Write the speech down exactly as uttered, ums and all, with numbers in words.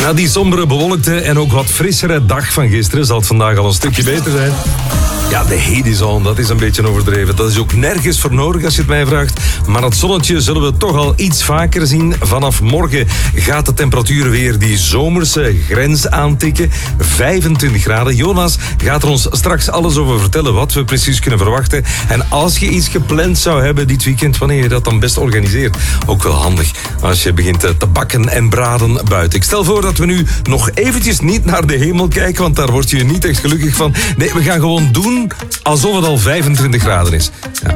Na die sombere, bewolkte en ook wat frissere dag van gisteren zal het vandaag al een stukje beter zijn. Ja, de heat dat is een beetje overdreven. Dat is ook nergens voor nodig als je het mij vraagt. Maar het zonnetje zullen we toch al iets vaker zien. Vanaf morgen gaat de temperatuur weer die zomerse grens aantikken. vijfentwintig graden. Jonas gaat er ons straks alles over vertellen wat we precies kunnen verwachten. En als je iets gepland zou hebben dit weekend, wanneer je dat dan best organiseert. Ook wel handig als je begint te bakken en braden buiten. Ik stel voor dat we nu nog eventjes niet naar de hemel kijken, want daar word je niet echt gelukkig van. Nee, we gaan gewoon doen alsof het al vijfentwintig graden is. Ja,